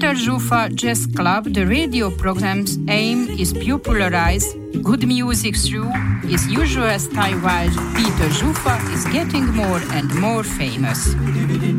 Peter Zsufa Jazz Club, the radio program's aim is popularize good music through his usual style, while Peter Zsufa is getting more and more famous.